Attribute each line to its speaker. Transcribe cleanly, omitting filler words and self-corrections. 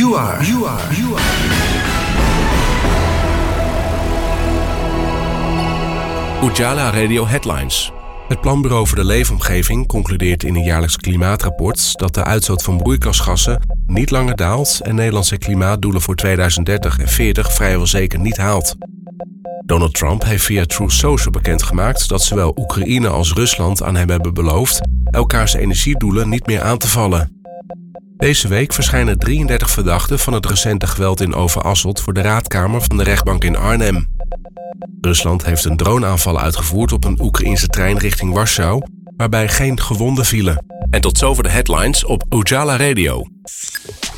Speaker 1: You are.
Speaker 2: Ujala Radio Headlines. Het Planbureau voor de Leefomgeving concludeert in een jaarlijks klimaatrapport dat de uitstoot van broeikasgassen niet langer daalt en Nederlandse klimaatdoelen voor 2030 en 40 vrijwel zeker niet haalt. Donald Trump heeft via Truth Social bekendgemaakt dat zowel Oekraïne als Rusland aan hem hebben beloofd elkaars energiedoelen niet meer aan te vallen. Deze week verschijnen 33 verdachten van het recente geweld in Overasselt voor de raadkamer van de rechtbank in Arnhem. Rusland heeft een droneaanval uitgevoerd op een Oekraïense trein richting Warschau, waarbij geen gewonden vielen. En tot zover de headlines op Ujala Radio.